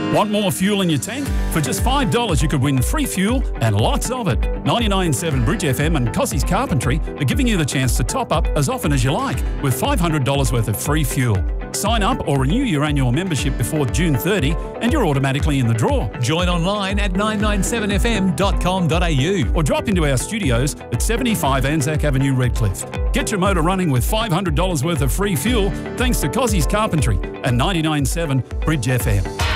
Want more fuel in your tank? For just $5 you could win free fuel and lots of it. 99.7 Bridge FM and Cossey's Carpentry are giving you the chance to top up as often as you like with $500 worth of free fuel. Sign up or renew your annual membership before June 30 and you're automatically in the draw. Join online at 997fm.com.au or drop into our studios at 75 Anzac Avenue, Redcliffe. Get your motor running with $500 worth of free fuel thanks to Cossey's Carpentry and 99.7 Bridge FM.